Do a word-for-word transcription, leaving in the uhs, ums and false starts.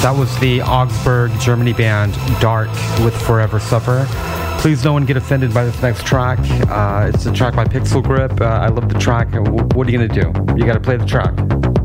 That was the Augsburg, Germany band Dark with Forever Supper. Please no one get offended by this next track. Uh, it's a track by Pixel Grip. Uh, I love the track. What are you going to do? You got to play the track.